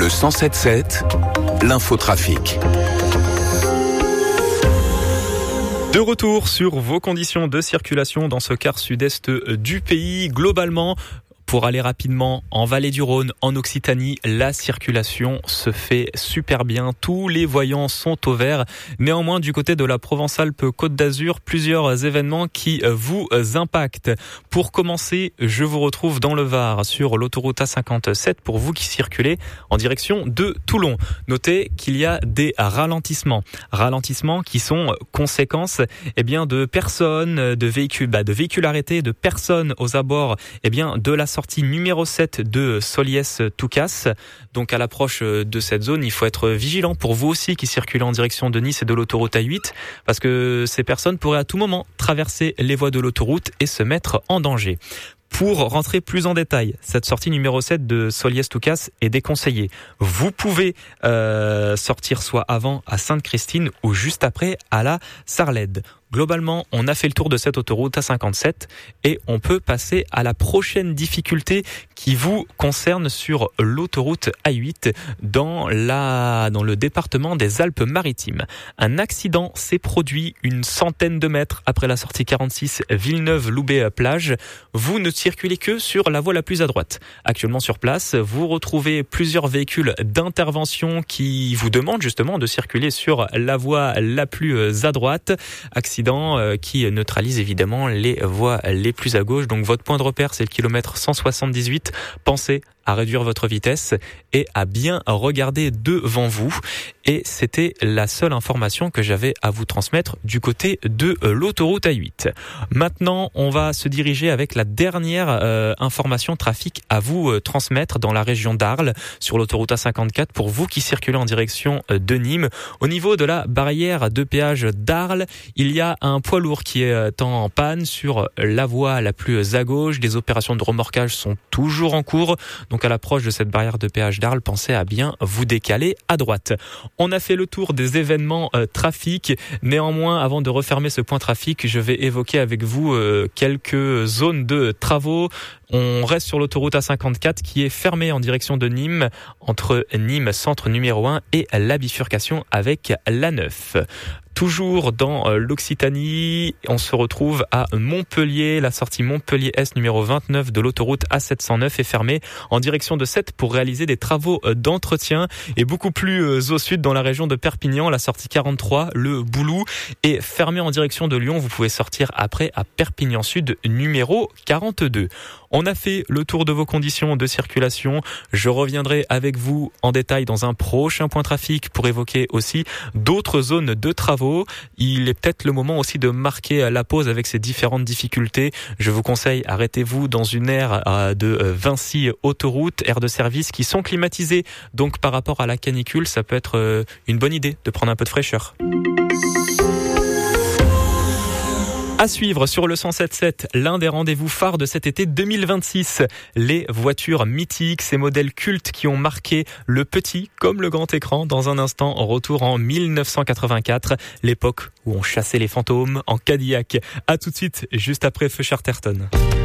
Le 107.7, l'infotrafic. De retour sur vos conditions de circulation dans ce quart sud-est du pays. Globalement, pour aller rapidement en Vallée du Rhône, en Occitanie, la circulation se fait super bien. Tous les voyants sont au vert. Néanmoins, du côté de la Provence-Alpes-Côte d'Azur, plusieurs événements qui vous impactent. Pour commencer, je vous retrouve dans le Var sur l'autoroute A57 pour vous qui circulez en direction de Toulon. Notez qu'il y a des ralentissements qui sont conséquences de personnes, de véhicules arrêtés, de personnes aux abords de la sortie numéro 7 de Soliès-Toucasse. Donc à l'approche de cette zone, il faut être vigilant pour vous aussi qui circulez en direction de Nice et de l'autoroute A8 parce que ces personnes pourraient à tout moment traverser les voies de l'autoroute et se mettre en danger. Pour rentrer plus en détail, cette sortie numéro 7 de Soliès-Toucasse est déconseillée. Vous pouvez sortir soit avant à Sainte-Christine ou juste après à la Sarlède. Globalement, on a fait le tour de cette autoroute A57 et on peut passer à la prochaine difficulté qui vous concerne sur l'autoroute A8 dans le département des Alpes-Maritimes. Un accident s'est produit une centaine de mètres après la sortie 46 Villeneuve-Loubet-Plage. Vous ne circulez que sur la voie la plus à droite. Actuellement sur place, vous retrouvez plusieurs véhicules d'intervention qui vous demandent justement de circuler sur la voie la plus à droite. Accident qui neutralise évidemment les voies les plus à gauche. Donc votre point de repère, c'est le kilomètre 178. Pensez à réduire votre vitesse et à bien regarder devant vous. Et c'était la seule information que j'avais à vous transmettre du côté de l'autoroute A8. Maintenant, on va se diriger avec la dernière information trafic à vous transmettre dans la région d'Arles sur l'autoroute A54 pour vous qui circulez en direction de Nîmes. Au niveau de la barrière de péage d'Arles, il y a un poids lourd qui est en panne sur la voie la plus à gauche. Des opérations de remorquage sont toujours en cours. Donc à l'approche de cette barrière de péage d'Arles, pensez à bien vous décaler à droite. On a fait le tour des événements trafic. Néanmoins, avant de refermer ce point trafic, je vais évoquer avec vous quelques zones de travaux. On reste sur l'autoroute A54 qui est fermée en direction de Nîmes, entre Nîmes centre numéro 1 et la bifurcation avec l'A9. Toujours dans l'Occitanie, on se retrouve à Montpellier. La sortie Montpellier-Est numéro 29 de l'autoroute A709 est fermée en direction de Sète pour réaliser des travaux d'entretien. Et beaucoup plus au sud, dans la région de Perpignan, la sortie 43, le Boulou, est fermée en direction de Lyon. Vous pouvez sortir après à Perpignan Sud numéro 42. On a fait le tour de vos conditions de circulation. Je reviendrai avec vous en détail dans un prochain point trafic pour évoquer aussi d'autres zones de travaux. Il est peut-être le moment aussi de marquer la pause avec ces différentes difficultés. Je vous conseille, arrêtez-vous dans une aire de Vinci Autoroute, aire de service qui sont climatisées. Donc par rapport à la canicule, ça peut être une bonne idée de prendre un peu de fraîcheur. À suivre sur le 107.7, l'un des rendez-vous phares de cet été 2026. Les voitures mythiques, ces modèles cultes qui ont marqué le petit comme le grand écran. Dans un instant, retour en 1984, l'époque où on chassait les fantômes en Cadillac. À tout de suite, juste après Feu Charterton.